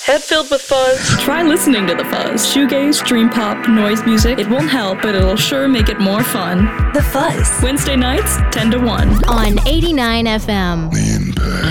Head filled with fuzz. Try listening to The Fuzz. Shoegaze, dream pop, noise music. It won't help, but it'll sure make it more fun. The Fuzz. Wednesday nights, 10 to 1. On 89 FM.